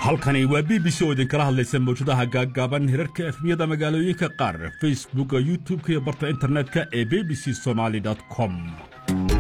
halkani waa BBC oo idin kala hadlaysa mawjadaha gaagaaban hirarka efmiyada magaalooyinka qaar Facebook YouTube iyo barta internetka ee bbcsomali.com